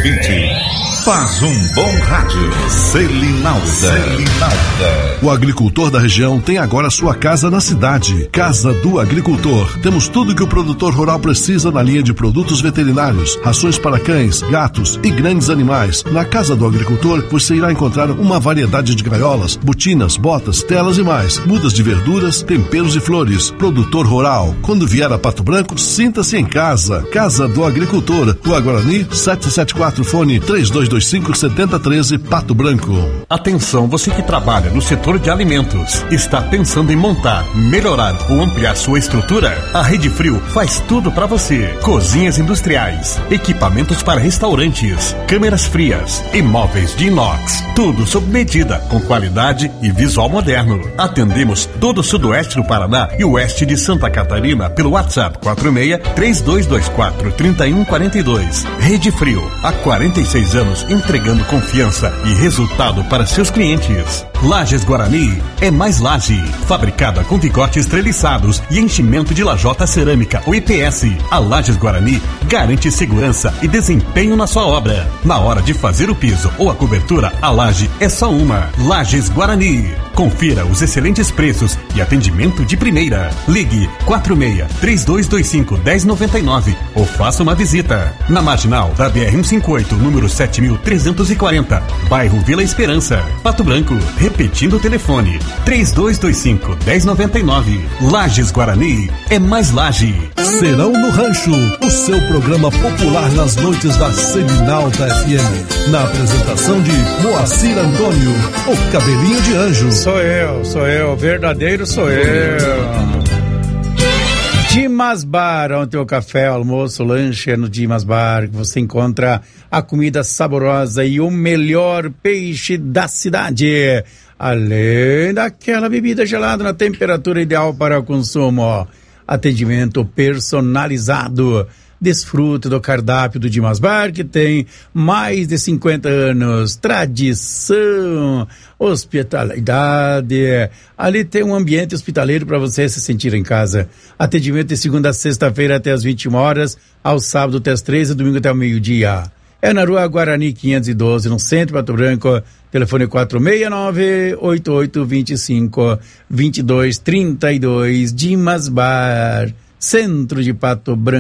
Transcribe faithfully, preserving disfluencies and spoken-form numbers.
ouvinte faz um bom rádio. Selinalda. Selinalda. O agricultor da região tem agora sua casa na cidade. Casa do Agricultor. Temos tudo que o produtor rural precisa na linha de produtos veterinários, rações para cães, gatos e grandes animais. Na Casa do Agricultor você irá encontrar uma variedade de gaiolas, botinas, botas, telas e mais. Mudas de verduras, temperos e flores. Produtor rural. Quando vier a Pato Branco, sinta-se em casa. Casa do Agricultor. Rua Guarani, setecentos e setenta e quatro, fone três dois dois cinco, sete zero um três, Pato Branco. Atenção, você que trabalha no setor de alimentos, está pensando em montar, melhorar ou ampliar sua estrutura? A Rede Frio faz tudo para você. Cozinhas industriais, equipamentos para restaurantes, câmeras frias, imóveis de inox, tudo sob medida, com qualidade e visual moderno. Atendemos todo o sudoeste do Paraná e oeste de Santa Catarina pelo WhatsApp quatro seis, três dois dois quatro, três um quatro dois. Rede Frio, há quarenta e seis anos entregando confiança e resultado para seus clientes. Lajes Guarani é mais laje, fabricada com vigotes treliçados e enchimento de lajota cerâmica ou I P S. A Lajes Guarani garante segurança e desempenho na sua obra. Na hora de fazer o piso ou a cobertura, a laje é só uma. Lajes Guarani. Confira os excelentes preços e atendimento de primeira. Ligue quatro seis, três dois dois cinco, um zero nove nove ou faça uma visita. Na marginal da B R cento e cinquenta e oito, número sete mil trezentos e quarenta, bairro Vila Esperança, Pato Branco. Repetindo o telefone, três dois dois cinco, um zero nove nove. Lajes Guarani é mais laje. Serão no Rancho, o seu programa popular nas noites da Selinalda F M. Na apresentação de Moacir Antônio, o cabelinho de anjo. Sou eu, sou eu, verdadeiro sou eu. Dimas Bar, onde o café, almoço, lanche é no Dimas Bar, que você encontra a comida saborosa e o melhor peixe da cidade, além daquela bebida gelada na temperatura ideal para o consumo. Atendimento personalizado. Desfrute do cardápio do Dimas Bar, que tem mais de cinquenta anos, tradição, hospitalidade. Ali tem um ambiente hospitaleiro para você se sentir em casa. Atendimento de segunda a sexta-feira até as vinte e uma horas, ao sábado até as treze, domingo até o meio-dia. É na Rua Guarani quinhentos e doze, no centro de Pato Branco. Telefone quatro seis nove, oito oito dois cinco, dois dois três dois. Dimas Bar, centro de Pato Branco.